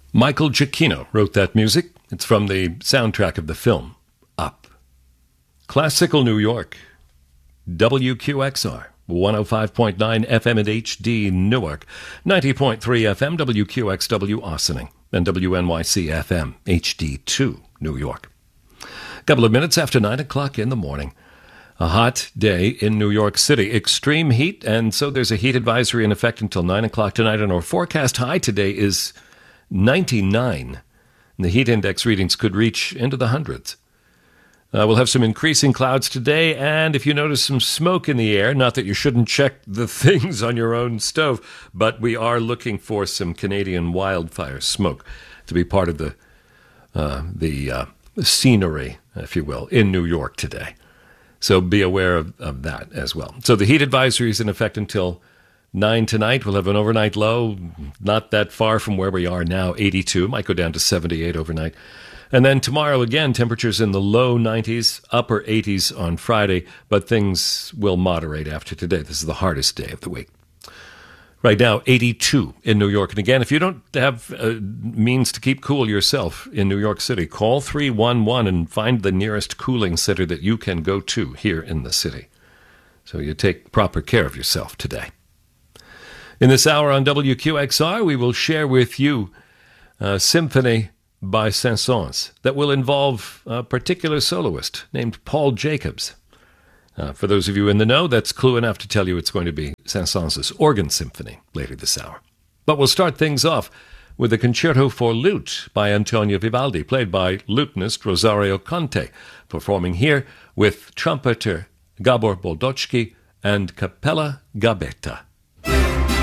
Michael Giacchino wrote that music. It's from the soundtrack of the film Up. Classical New York, WQXR, 105.9 FM and HD Newark, 90.3 FM WQXW Ossining, and WNYC FM HD2 New York. A couple of minutes after 9 o'clock in the morning. A hot day in New York City. Extreme heat, and so there's a heat advisory in effect until 9 o'clock tonight, and our forecast high today is 99. And the heat index readings could reach into the hundreds. We'll have some increasing clouds today, and if you notice some smoke in the air, not that you shouldn't check the things on your own stove, but we are looking for some Canadian wildfire smoke to be part of the scenery, if you will, in New York today. So be aware of that as well. So the heat advisory is in effect until 9 tonight. We'll have an overnight low, not that far from where we are now, 82. Might go down to 78 overnight. And then tomorrow, again, temperatures in the low 90s, upper 80s on Friday, but things will moderate after today. This is the hardest day of the week. Right now, 82 in New York. And again, if you don't have means to keep cool yourself in New York City, call 311 and find the nearest cooling center that you can go to here in the city. So you take proper care of yourself today. In this hour on WQXR, we will share with you a symphony by Saint-Saëns that will involve a particular soloist named Paul Jacobs. For those of you in the know, that's clue enough to tell you it's going to be Saint-Saëns' organ symphony later this hour. But we'll start things off with a concerto for lute by Antonio Vivaldi, played by lutenist Rosario Conte, performing here with trumpeter Gabor Boldochki and Capella Gabetta.